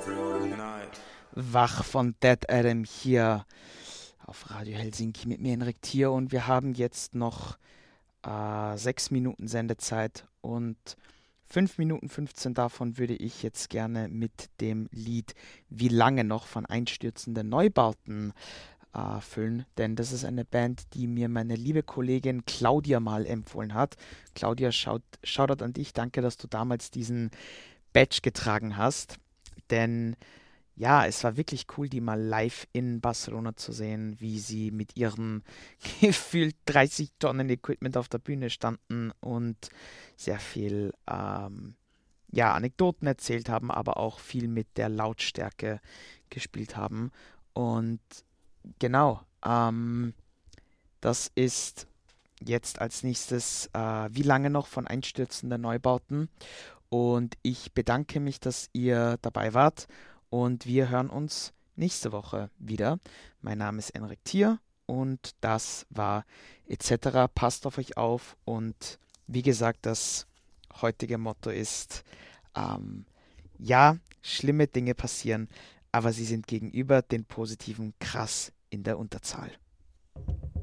Wach von Dead Adam hier auf Radio Helsinki mit mir, Henrik Thier, und wir haben jetzt noch 6 Minuten Sendezeit und 5 Minuten 15 davon würde ich jetzt gerne mit dem Lied Wie lange noch von Einstürzende Neubauten füllen, denn das ist eine Band, die mir meine liebe Kollegin Claudia mal empfohlen hat. Claudia, Shoutout an dich, danke, dass du damals diesen Badge getragen hast, denn ja, es war wirklich cool, die mal live in Barcelona zu sehen, wie sie mit ihrem gefühlt 30 Tonnen Equipment auf der Bühne standen und sehr viel ja, Anekdoten erzählt haben, aber auch viel mit der Lautstärke gespielt haben. Und genau, das ist jetzt als nächstes Wie lange noch von einstürzenden Neubauten. Und ich bedanke mich, dass ihr dabei wart. Und wir hören uns nächste Woche wieder. Mein Name ist Enrik Thier und das war etc. Passt auf euch auf. Und wie gesagt, das heutige Motto ist, ja, schlimme Dinge passieren, aber sie sind gegenüber den positiven krass in der Unterzahl.